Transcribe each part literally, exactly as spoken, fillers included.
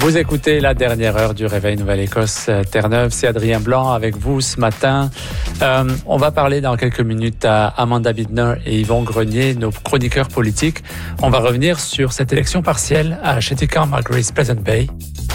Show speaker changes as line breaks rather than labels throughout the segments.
Vous écoutez la dernière heure du Réveil Nouvelle-Écosse Terre-Neuve. C'est Adrien Blanc avec vous ce matin. Euh, on va parler dans quelques minutes à Amanda Bittner et Yvon Grenier, nos chroniqueurs politiques. On va revenir sur cette élection partielle à Cheticamp-Margaret's-Pleasant Bay.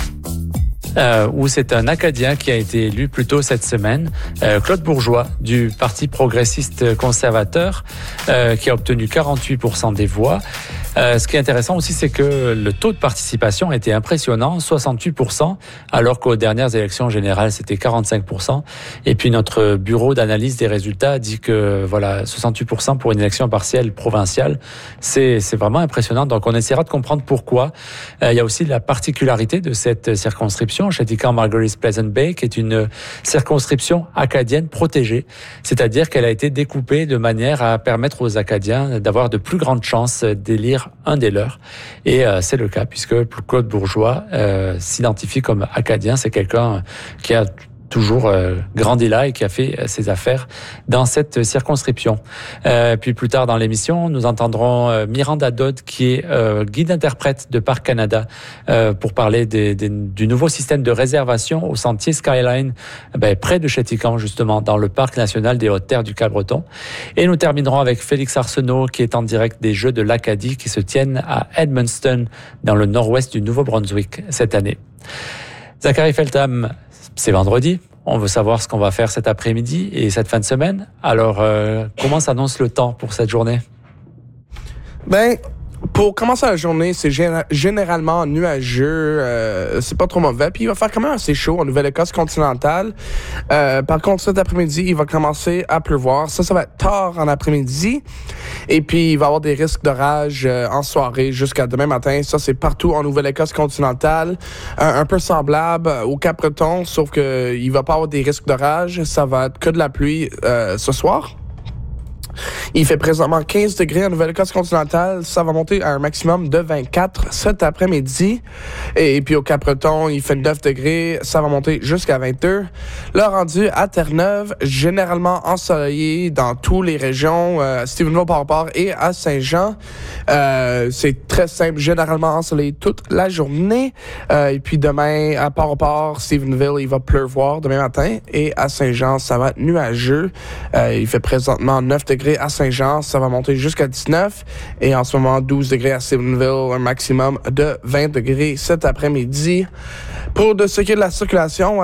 Euh, où c'est un Acadien qui a été élu plus tôt cette semaine, euh, Claude Bourgeois du Parti progressiste conservateur, euh, qui a obtenu quarante-huit pour cent des voix. Euh, ce qui est intéressant aussi, c'est que le taux de participation était impressionnant, soixante-huit pour cent, alors qu'aux dernières élections générales, c'était quarante-cinq pour cent. Et puis notre bureau d'analyse des résultats dit que voilà, soixante-huit pour cent pour une élection partielle provinciale, c'est, c'est vraiment impressionnant. Donc on essaiera de comprendre pourquoi. Euh, il y a aussi la particularité de cette circonscription, Cheticamp-Margaret's-Pleasant Bay, qui est une circonscription acadienne protégée, c'est-à-dire qu'elle a été découpée de manière à permettre aux Acadiens d'avoir de plus grandes chances d'élire un des leurs. Et euh, c'est le cas, puisque Claude Bourgeois euh, s'identifie comme Acadien. C'est quelqu'un qui a toujours euh, grandi là et qui a fait euh, ses affaires dans cette circonscription. Euh, puis plus tard dans l'émission, nous entendrons euh, Miranda Dodd, qui est euh, guide-interprète de Parc Canada, euh, pour parler des, des, du nouveau système de réservation au sentier Skyline, ben, près de Cheticamp, justement, dans le Parc national des Hautes-Terres du Cabreton. Et nous terminerons avec Félix Arsenault, qui est en direct des Jeux de l'Acadie, qui se tiennent à Edmundston, dans le nord-ouest du Nouveau-Brunswick, cette année. Zachary Feltham, c'est vendredi. On veut savoir ce qu'on va faire cet après-midi et cette fin de semaine. Alors, euh, comment s'annonce le temps pour cette journée?
Ben, pour commencer la journée, c'est gé- généralement nuageux. Euh, c'est pas trop mauvais. Puis il va faire quand même assez chaud en Nouvelle-Écosse continentale. Euh, par contre, cet après-midi, il va commencer à pleuvoir. Ça, ça va être tard en après-midi. Et puis, il va y avoir des risques d'orage euh, en soirée jusqu'à demain matin. Ça, c'est partout en Nouvelle-Écosse continentale. Un, un peu semblable au Cap-Breton, sauf que il va pas avoir des risques d'orage. Ça va être que de la pluie euh, ce soir. Il fait présentement quinze degrés en Nouvelle-Écosse continentale. Ça va monter à un maximum de vingt-quatre cet après-midi. Et, et puis au Cap-Breton, il fait neuf degrés. Ça va monter jusqu'à vingt-deux. Là, rendu à Terre-Neuve, généralement ensoleillé dans toutes les régions, euh, à Stephenville, Port-au-Port et à Saint-Jean. Euh, c'est très simple, généralement ensoleillé toute la journée. Euh, et puis demain, à Port-au-Port, Stephenville, il va pleuvoir demain matin. Et à Saint-Jean, ça va être nuageux. Euh, il fait présentement neuf degrés à Saint-Jean, ça va monter jusqu'à dix-neuf. Et en ce moment, douze degrés à Stephenville, un maximum de vingt degrés cet après-midi. Pour de ce qui est de la circulation,